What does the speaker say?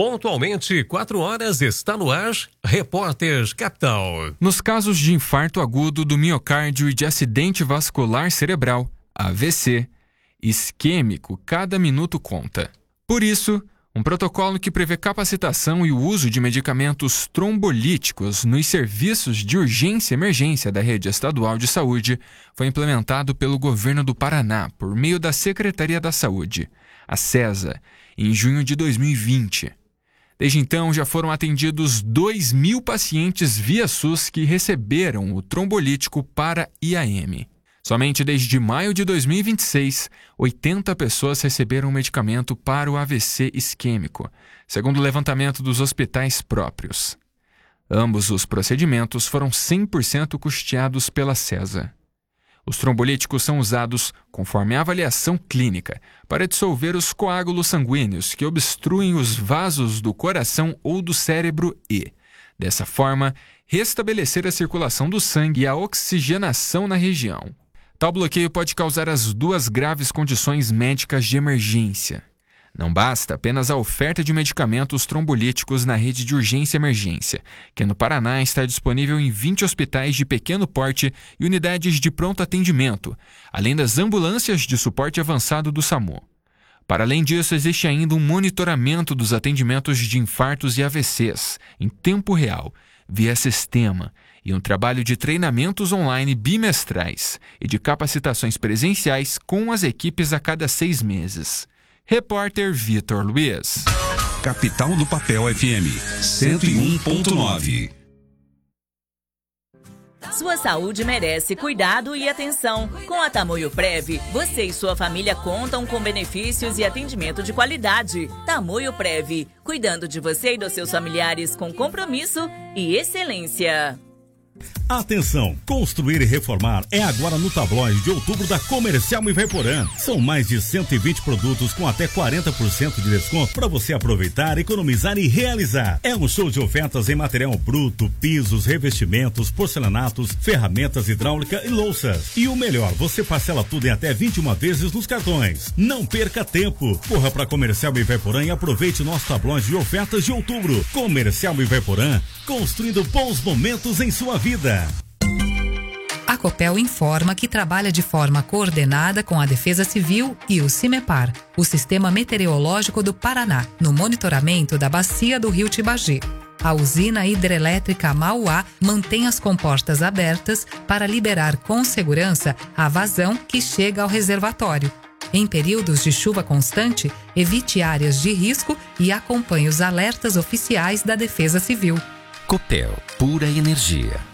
Pontualmente, 4 horas, está no ar, Repórter Capital. Nos casos de infarto agudo do miocárdio e de acidente vascular cerebral, AVC, isquêmico, cada minuto conta. Por isso, um protocolo que prevê capacitação e o uso de medicamentos trombolíticos nos serviços de urgência e emergência da rede estadual de saúde foi implementado pelo governo do Paraná por meio da Secretaria da Saúde, a SESA, em junho de 2020. Desde então, já foram atendidos 2.000 pacientes via SUS que receberam o trombolítico para IAM. Somente desde maio de 2026, 80 pessoas receberam o medicamento para o AVC isquêmico, segundo o levantamento dos hospitais próprios. Ambos os procedimentos foram 100% custeados pela SESA. Os trombolíticos são usados, conforme a avaliação clínica, para dissolver os coágulos sanguíneos que obstruem os vasos do coração ou do cérebro e, dessa forma, restabelecer a circulação do sangue e a oxigenação na região. Tal bloqueio pode causar as duas graves condições médicas de emergência. Não basta apenas a oferta de medicamentos trombolíticos na rede de urgência e emergência, que no Paraná está disponível em 20 hospitais de pequeno porte e unidades de pronto atendimento, além das ambulâncias de suporte avançado do SAMU. Para além disso, existe ainda um monitoramento dos atendimentos de infartos e AVCs, em tempo real, via sistema, e um trabalho de treinamentos online bimestrais e de capacitações presenciais com as equipes a cada 6 meses. Repórter Vitor Luiz. Capital do Papel FM 101.9. Sua saúde merece cuidado e atenção. Com a Tamoio Prev, você e sua família contam com benefícios e atendimento de qualidade. Tamoio Prev, cuidando de você e dos seus familiares com compromisso e excelência. Atenção! Construir e reformar é agora no tabloide de outubro da Comercial Ivaiporã. São mais de 120 produtos com até 40% de desconto para você aproveitar, economizar e realizar. É um show de ofertas em material bruto, pisos, revestimentos, porcelanatos, ferramentas hidráulica e louças. E o melhor, você parcela tudo em até 21 vezes nos cartões. Não perca tempo! Corra para Comercial Ivaiporã e aproveite nosso tabloide de ofertas de outubro. Comercial Ivaiporã, construindo bons momentos em sua vida. A Copel informa que trabalha de forma coordenada com a Defesa Civil e o CIMEPAR, o Sistema Meteorológico do Paraná, no monitoramento da bacia do Rio Tibagi. A usina hidrelétrica Mauá mantém as comportas abertas para liberar com segurança a vazão que chega ao reservatório. Em períodos de chuva constante, evite áreas de risco e acompanhe os alertas oficiais da Defesa Civil. Copel, pura energia.